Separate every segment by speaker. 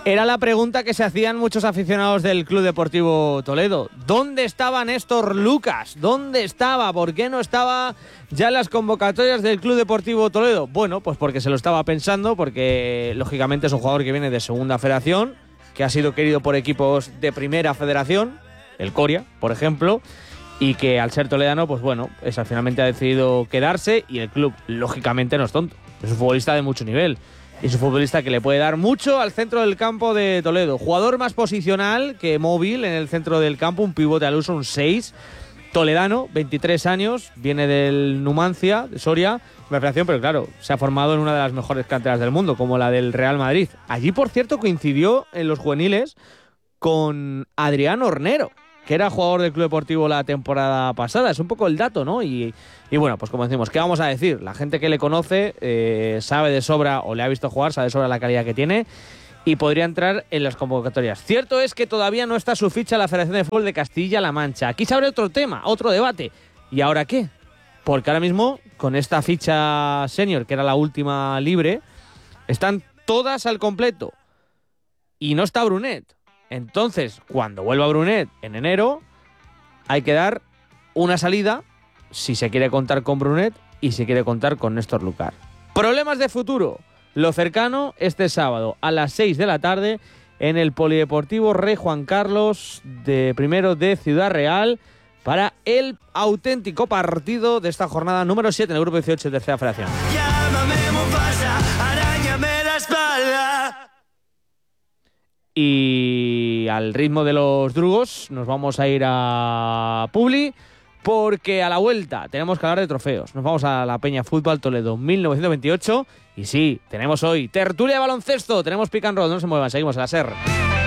Speaker 1: Era la pregunta que se hacían muchos aficionados del Club Deportivo Toledo. ¿Dónde estaba Néstor Lucas? ¿Dónde estaba? ¿Por qué no estaba ya en las convocatorias del Club Deportivo Toledo? Bueno, pues porque se lo estaba pensando, porque lógicamente es un jugador que viene de segunda federación, que ha sido querido por equipos de primera federación, el Coria, por ejemplo, y que al ser toledano, pues bueno, finalmente ha decidido quedarse, y el club, lógicamente, no es tonto. Es un futbolista de mucho nivel. Es un futbolista que le puede dar mucho al centro del campo de Toledo. Jugador más posicional que móvil en el centro del campo, un pivote al uso, un 6. Toledano, 23 años, viene del Numancia, de Soria, pero claro, se ha formado en una de las mejores canteras del mundo, como la del Real Madrid. Allí, por cierto, coincidió en los juveniles con Adrián Hornero, que era jugador del Club Deportivo la temporada pasada. Es un poco el dato, ¿no? Y bueno, pues como decimos, ¿qué vamos a decir? La gente que le conoce sabe de sobra, o le ha visto jugar, sabe de sobra la calidad que tiene, y podría entrar en las convocatorias. Cierto es que todavía no está su ficha en la Federación de Fútbol de Castilla-La Mancha. Aquí se abre otro tema, otro debate. ¿Y ahora qué? Porque ahora mismo, con esta ficha senior, que era la última libre, están todas al completo. Y no está Brunet. Entonces, cuando vuelva Brunet en enero, hay que dar una salida si se quiere contar con Brunet y si quiere contar con Néstor Lucas. Problemas de futuro. Lo cercano este sábado a las 6 de la tarde en el Polideportivo Rey Juan Carlos de primero de Ciudad Real para el auténtico partido de esta jornada número 7 en el Grupo 18 de Tercera Federación.
Speaker 2: Llámame Mufasa, arañame la espalda.
Speaker 1: Y al ritmo de los drugos nos vamos a ir a Publi, porque a la vuelta tenemos que hablar de trofeos. Nos vamos a la Peña Fútbol Toledo 1928 y sí, tenemos hoy tertulia de baloncesto, tenemos pick and roll, no se muevan, seguimos en la SER.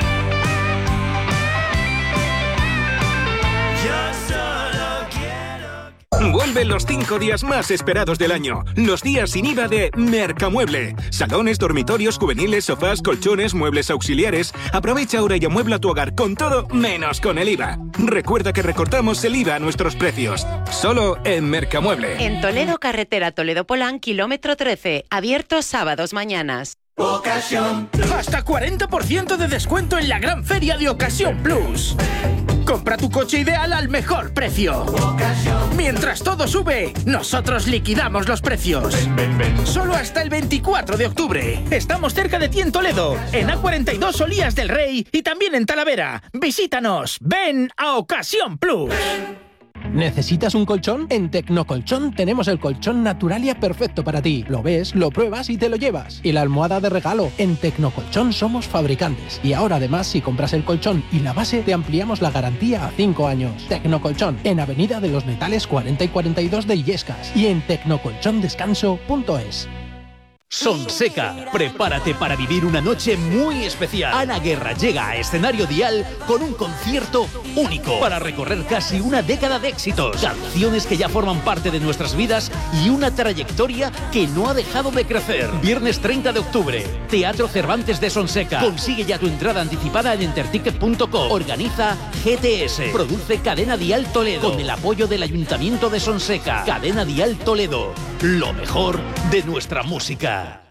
Speaker 3: Vuelven los 5 días más esperados del año, los días sin IVA de Mercamueble. Salones, dormitorios, juveniles, sofás, colchones, muebles auxiliares. Aprovecha ahora y amuebla tu hogar con todo menos con el IVA. Recuerda que recortamos el IVA a nuestros precios. Solo en Mercamueble.
Speaker 4: En Toledo, carretera Toledo-Polán, kilómetro 13. Abierto sábados, mañanas.
Speaker 2: Ocasión.
Speaker 5: Hasta 40% de descuento en la gran feria de Ocasión Plus. Compra tu coche ideal al mejor precio. Mientras todo sube, nosotros liquidamos los precios. Solo hasta el 24 de octubre. Estamos cerca de ti en Toledo, en A42 Solías del Rey y también en Talavera. Visítanos. Ven a Ocasión Plus.
Speaker 6: ¿Necesitas un colchón? En Tecnocolchón tenemos el colchón Naturalia perfecto para ti. Lo ves, lo pruebas y te lo llevas. Y la almohada de regalo. En Tecnocolchón somos fabricantes. Y ahora además, si compras el colchón y la base, te ampliamos la garantía a 5 años. Tecnocolchón, en Avenida de los Metales 40 y 42 de Illescas. Y en tecnocolchondescanso.es.
Speaker 7: Sonseca, prepárate para vivir una noche muy especial. Ana Guerra llega a escenario Dial con un concierto único para recorrer casi una década de éxitos, canciones que ya forman parte de nuestras vidas y una trayectoria que no ha dejado de crecer. Viernes 30 de octubre, Teatro Cervantes de Sonseca. Consigue ya tu entrada anticipada en enterticket.com. Organiza GTS. Produce Cadena Dial Toledo con el apoyo del Ayuntamiento de Sonseca. Cadena Dial Toledo, lo mejor de nuestra música.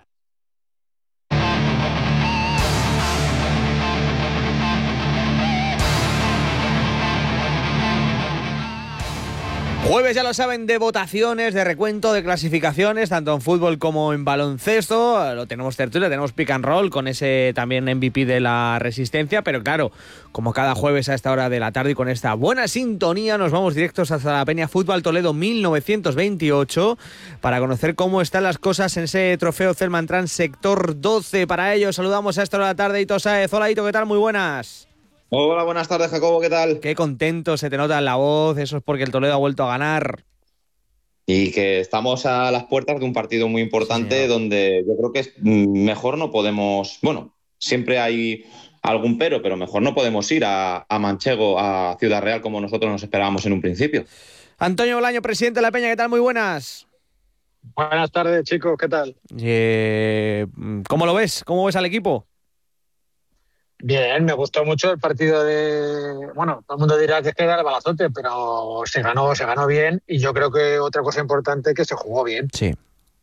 Speaker 1: Jueves, ya lo saben, de votaciones, de recuento, de clasificaciones, tanto en fútbol como en baloncesto. Lo tenemos tertulia, tenemos pick and roll con ese también MVP de la Resistencia, pero claro, como cada jueves a esta hora de la tarde y con esta buena sintonía, nos vamos directos hasta la Peña Fútbol Toledo 1928 para conocer cómo están las cosas en ese trofeo Celman Trans sector 12. Para ello saludamos a esta hora de la tarde, Hito Sáez. Hola, Hito, ¿qué tal? Muy buenas.
Speaker 8: Hola, buenas tardes, Jacobo, ¿qué tal?
Speaker 1: Qué contento se te nota en la voz, eso es porque el Toledo ha vuelto a ganar.
Speaker 8: Y que estamos a las puertas de un partido muy importante, sí, donde yo creo que mejor no podemos... Bueno, siempre hay algún pero mejor no podemos ir a Manchego, a Ciudad Real, como nosotros nos esperábamos en un principio.
Speaker 1: Antonio Bolaño, presidente de la Peña, ¿qué tal? Muy buenas.
Speaker 9: Buenas tardes, chicos, ¿qué tal?
Speaker 1: ¿Cómo lo ves? ¿Cómo ves al equipo?
Speaker 9: Bien, me gustó mucho el partido de... Bueno, todo el mundo dirá que es que era el balazote, pero se ganó bien y yo creo que otra cosa importante es que se jugó bien.
Speaker 1: Sí.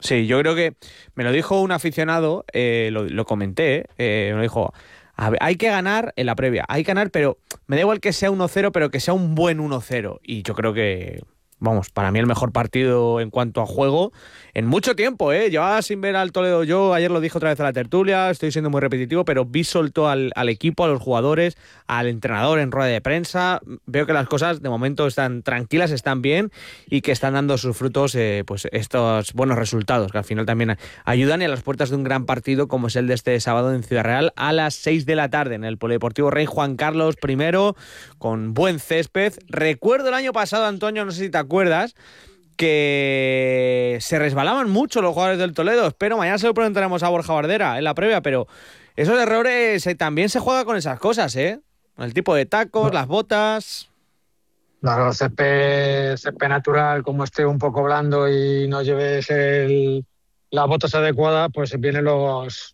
Speaker 1: Sí, yo creo que me lo dijo un aficionado, lo comenté, me lo dijo, a ver, hay que ganar en la previa, hay que ganar, pero me da igual que sea 1-0, pero que sea un buen 1-0. Y yo creo que, vamos, para mí el mejor partido en cuanto a juego en mucho tiempo, llevaba sin ver al Toledo. Yo ayer lo dije otra vez a la tertulia, estoy siendo muy repetitivo, pero vi soltó al equipo, a los jugadores, al entrenador en rueda de prensa. Veo que las cosas de momento están tranquilas, están bien y que están dando sus frutos pues estos buenos resultados, que al final también ayudan y a las puertas de un gran partido como es el de este sábado en Ciudad Real a las 6 de la tarde en el Polideportivo Rey Juan Carlos I, con buen césped. Recuerdo el año pasado, Antonio, no sé si te acuerdas, que se resbalaban mucho los jugadores del Toledo. Espero, mañana se lo preguntaremos a Borja Bardera en la previa, pero esos errores también se juega con esas cosas, el tipo de tacos, las botas.
Speaker 9: Claro, césped natural, como esté un poco blando y no lleves las botas adecuadas, pues vienen los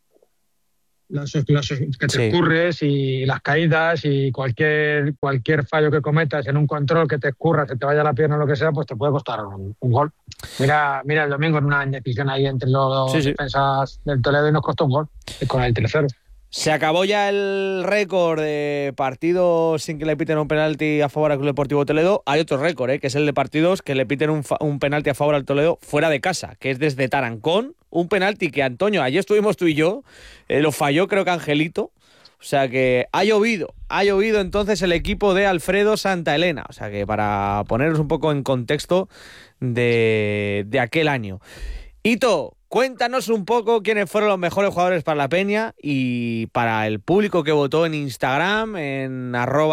Speaker 9: que te escurres y las caídas y cualquier fallo que cometas en un control, que te escurras, que te vaya la pierna o lo que sea, pues te puede costar un gol. Mira el domingo en una indecisión ahí entre los defensas del Toledo y nos costó un gol con el 3-0.
Speaker 1: Se acabó ya el récord de partidos sin que le piten un penalti a favor al Club Deportivo Toledo. Hay otro récord, que es el de partidos que le piten un penalti a favor al Toledo fuera de casa, que es desde Tarancón. Un penalti que, Antonio, ayer estuvimos tú y yo, lo falló creo que Angelito. O sea que ha llovido entonces el equipo de Alfredo Santa Elena. O sea que para poneros un poco en contexto de aquel año. Hito, cuéntanos un poco quiénes fueron los mejores jugadores para la Peña y para el público que votó en Instagram, en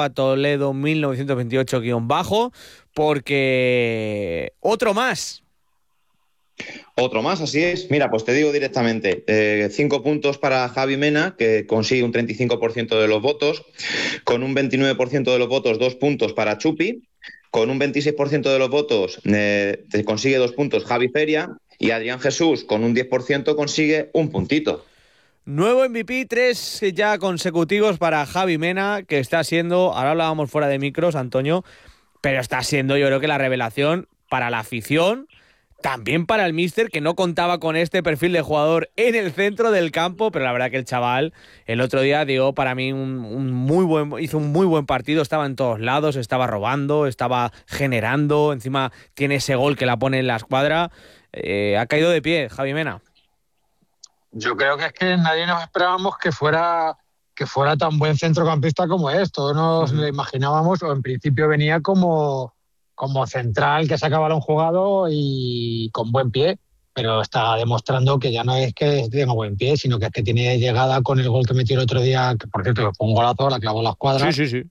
Speaker 1: @Toledo1928_, porque otro más.
Speaker 8: Otro más, así es. Mira, pues te digo directamente, 5 puntos para Javi Mena, que consigue un 35% de los votos, con un 29% de los votos 2 puntos para Chupi, con un 26% de los votos consigue 2 puntos Javi Feria, y Adrián Jesús, con un 10%, consigue un puntito.
Speaker 1: Nuevo MVP, 3 ya consecutivos para Javi Mena, que está siendo, ahora hablábamos fuera de micros, Antonio, pero está siendo, yo creo que la revelación para la afición, también para el míster, que no contaba con este perfil de jugador en el centro del campo, pero la verdad que el chaval el otro día dio para mí hizo un muy buen partido, estaba en todos lados, estaba robando, estaba generando, encima tiene ese gol que la pone en la escuadra. Ha caído de pie Javi Mena.
Speaker 9: Yo creo que es que nadie nos esperábamos que fuera tan buen centrocampista como es. Todos nos lo imaginábamos, o en principio venía como central que saca balón jugado y con buen pie, pero está demostrando que ya no es que tenga buen pie, sino que es que tiene llegada con el gol que metió el otro día, que por cierto fue un golazo, la clavó en las cuadras.
Speaker 1: Sí.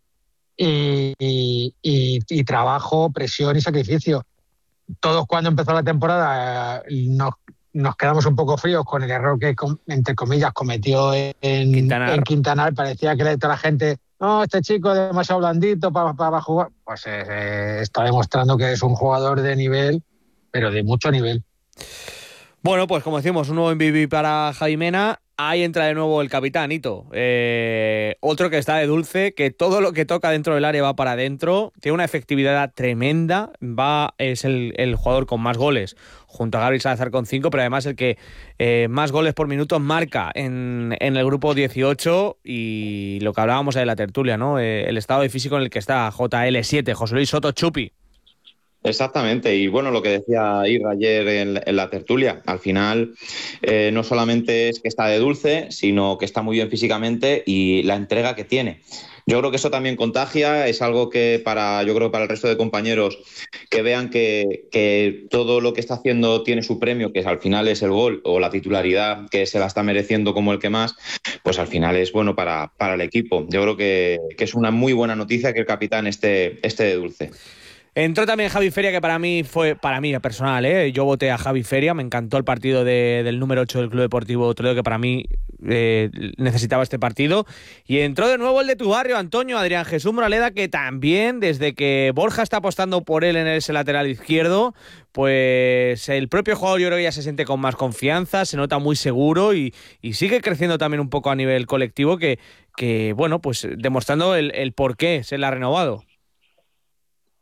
Speaker 9: Y trabajo, presión y sacrificio. Todos cuando empezó la temporada nos quedamos un poco fríos con el error que, entre comillas, cometió en Quintanar. Parecía que toda la gente, no, este chico es demasiado blandito para jugar. Pues está demostrando que es un jugador de nivel, pero de mucho nivel.
Speaker 1: Bueno, pues como decimos, un nuevo MVP para Javi Mena. Ahí entra de nuevo el capitán, Hito. Otro que está de dulce, que todo lo que toca dentro del área va para adentro. Tiene una efectividad tremenda. Es el jugador con más goles, junto a Gabriel Salazar con 5, pero además el que más goles por minuto marca en el grupo 18. Y lo que hablábamos de la tertulia, ¿no? El estado de físico en el que está JL7, José Luis Soto Chupi.
Speaker 8: Exactamente, y bueno, lo que decía Irra ayer en la tertulia, al final no solamente es que está de dulce, sino que está muy bien físicamente y la entrega que tiene. Yo creo que eso también contagia, es algo que yo creo que para el resto de compañeros que vean que todo lo que está haciendo tiene su premio, que al final es el gol o la titularidad, que se la está mereciendo como el que más, pues al final es bueno para el equipo. Yo creo que es una muy buena noticia que el capitán esté de dulce.
Speaker 1: Entró también Javi Feria, que para mí personal, yo voté a Javi Feria, me encantó el partido del número 8 del Club Deportivo Toledo, que para mí necesitaba este partido. Y entró de nuevo el de tu barrio, Antonio, Adrián Jesús Moraleda, que también, desde que Borja está apostando por él en ese lateral izquierdo, pues el propio jugador yo creo que ya se siente con más confianza, se nota muy seguro y sigue creciendo también un poco a nivel colectivo, que bueno, pues demostrando el por qué se le ha renovado.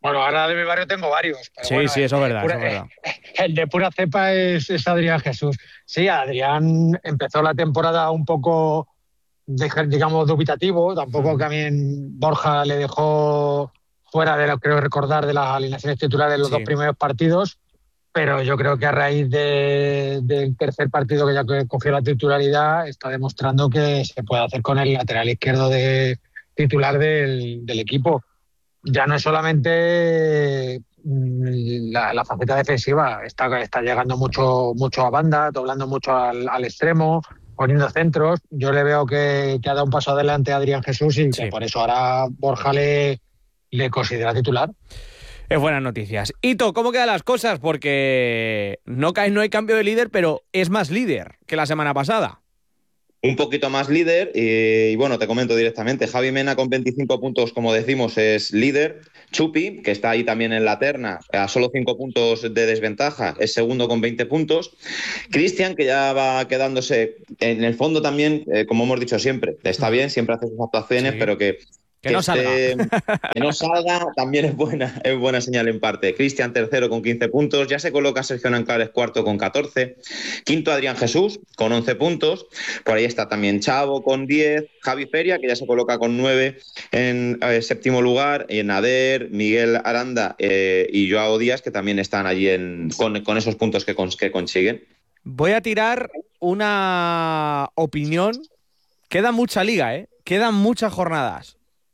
Speaker 9: Bueno, ahora de mi barrio tengo varios.
Speaker 1: Sí,
Speaker 9: bueno,
Speaker 1: sí, eso es verdad.
Speaker 9: El de pura cepa es Adrián Jesús. Sí, Adrián empezó la temporada un poco, digamos, dubitativo. Tampoco también Borja le dejó fuera de lo creo recordar de las alineaciones titulares de los 2 primeros partidos. Pero yo creo que a raíz del tercer partido que ya cogió la titularidad, está demostrando que se puede hacer con el lateral izquierdo titular del equipo. Ya no es solamente la faceta defensiva, está llegando mucho a banda, doblando mucho al extremo, poniendo centros. Yo le veo que ha dado un paso adelante a Adrián Jesús y que por eso ahora Borja le considera titular.
Speaker 1: Es buenas noticias. Hito, ¿cómo quedan las cosas? Porque no hay cambio de líder, pero es más líder que la semana pasada.
Speaker 8: Un poquito más líder y bueno, te comento directamente. Javi Mena con 25 puntos, como decimos, es líder. Chupi, que está ahí también en la terna, a solo 5 puntos de desventaja, es segundo con 20 puntos. Cristian, que ya va quedándose en el fondo también, como hemos dicho siempre, está bien, siempre hace sus actuaciones, pero que no salga también es buena señal en parte. Cristian tercero con 15 puntos, ya se coloca Sergio Nanclares cuarto con 14, quinto Adrián Jesús con 11 puntos, por ahí está también Chavo con 10, Javi Feria que ya se coloca con 9 en séptimo lugar, y Nader, Miguel Aranda y Joao Díaz que también están allí con esos puntos que consiguen.
Speaker 1: Voy a tirar una opinión, queda mucha liga, quedan muchas jornadas.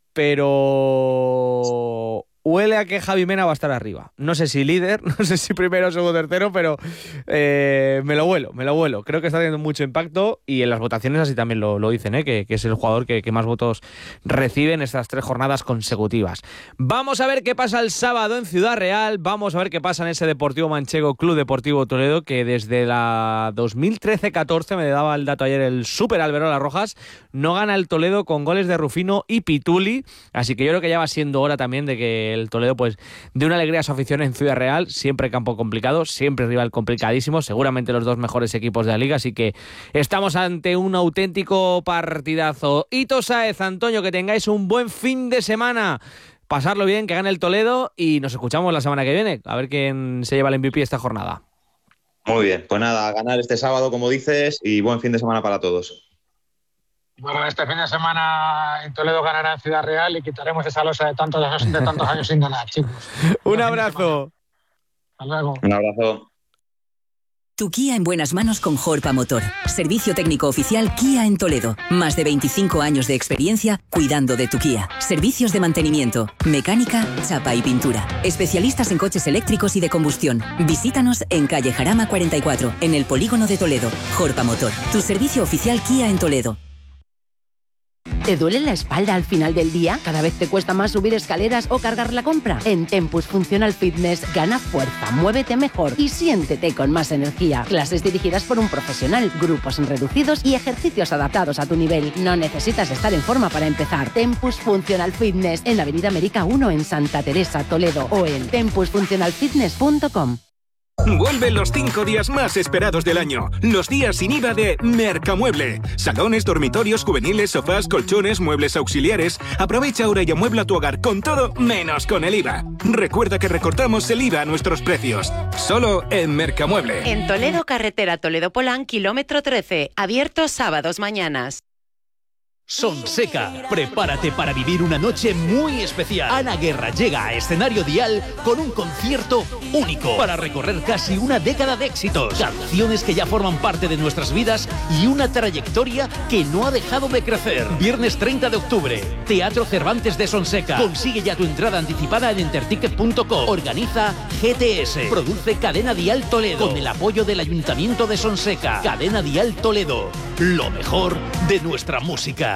Speaker 1: Pero huele a que Javi Mena va a estar arriba. No sé si líder, no sé si primero, segundo, tercero, pero me lo vuelo. Creo que está teniendo mucho impacto y en las votaciones así también lo dicen, que es el jugador que más votos recibe en estas 3 jornadas consecutivas. Vamos a ver qué pasa el sábado en Ciudad Real, vamos a ver qué pasa en ese Deportivo Manchego Club Deportivo Toledo, que desde la 2013-14, me daba el dato ayer el Super Alberola Rojas, no gana el Toledo con goles de Rufino y Pituli, así que yo creo que ya va siendo hora también de que el Toledo pues dé una alegría a su afición en Ciudad Real. Siempre campo complicado, siempre rival complicadísimo, seguramente los 2 mejores equipos de la liga, así que estamos ante un auténtico partidazo. Hito Sáez, Antonio, que tengáis un buen fin de semana, pasarlo bien, que gane el Toledo y nos escuchamos la semana que viene, a ver quién se lleva el MVP esta jornada.
Speaker 8: Muy bien, pues nada, a ganar este sábado como dices y buen fin de semana para todos.
Speaker 9: Bueno, este fin de semana en Toledo ganará en Ciudad Real y quitaremos esa losa de tantos años sin ganar, chicos.
Speaker 1: Un abrazo.
Speaker 9: Hasta luego.
Speaker 8: Un abrazo.
Speaker 10: Tu Kia en buenas manos con Jorpa Motor. Servicio técnico oficial Kia en Toledo. Más de 25 años de experiencia cuidando de tu Kia. Servicios de mantenimiento, mecánica, chapa y pintura. Especialistas en coches eléctricos y de combustión. Visítanos en calle Jarama 44, en el polígono de Toledo. Jorpa Motor, tu servicio oficial Kia en Toledo.
Speaker 11: ¿Te duele la espalda al final del día? ¿Cada vez te cuesta más subir escaleras o cargar la compra? En Tempus Functional Fitness gana fuerza, muévete mejor y siéntete con más energía. Clases dirigidas por un profesional, grupos reducidos y ejercicios adaptados a tu nivel. No necesitas estar en forma para empezar. Tempus Functional Fitness en Avenida América 1 en Santa Teresa, Toledo o en tempusfuncionalfitness.com.
Speaker 3: Vuelven los 5 días más esperados del año. Los días sin IVA de Mercamueble. Salones, dormitorios, juveniles, sofás, colchones, muebles auxiliares. Aprovecha ahora y amuebla tu hogar con todo menos con el IVA. Recuerda que recortamos el IVA a nuestros precios. Solo en Mercamueble.
Speaker 4: En Toledo, carretera Toledo-Polán, kilómetro 13. Abierto sábados mañanas.
Speaker 7: Sonseca, prepárate para vivir una noche muy especial. Ana Guerra llega a escenario Dial con un concierto único para recorrer casi una década de éxitos, canciones que ya forman parte de nuestras vidas y una trayectoria que no ha dejado de crecer. Viernes 30 de octubre, Teatro Cervantes de Sonseca. Consigue ya tu entrada anticipada en enterticket.com. Organiza GTS. Produce Cadena Dial Toledo con el apoyo del Ayuntamiento de Sonseca. Cadena Dial Toledo, lo mejor de nuestra música.